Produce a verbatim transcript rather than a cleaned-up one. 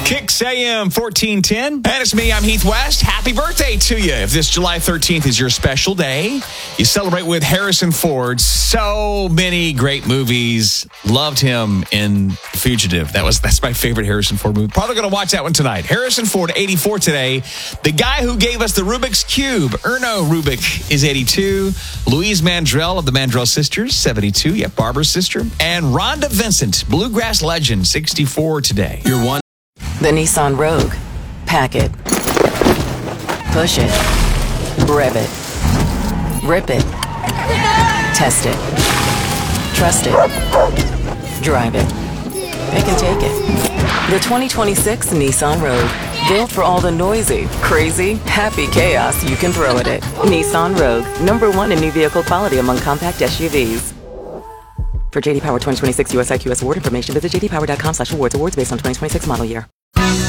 Kicks A M fourteen ten. And it's me, I'm Heath West. Happy birthday to you. If this July thirteenth is your special day, you celebrate with Harrison Ford. So many great movies. Loved him in Fugitive. That was That's my favorite Harrison Ford movie. Probably going to watch that one tonight. Harrison Ford, eighty-four today. The guy who gave us the Rubik's Cube, Erno Rubik, is eighty-two. Louise Mandrell of the Mandrell Sisters, seventy-two. Yeah, Barbara's sister. And Rhonda Vincent, bluegrass legend, sixty-four today. You're one. The Nissan Rogue. Pack it. Push it. Rev it. Rip it. Test it. Trust it. Drive it. Pick and take it. The twenty twenty-six Nissan Rogue. Built for all the noisy, crazy, happy chaos you can throw at it. Nissan Rogue. Number one in new vehicle quality among compact S U Vs. For J D Power twenty twenty-six U S I Q S award information, visit j d power dot com slash awards. Awards based on twenty twenty-six model year.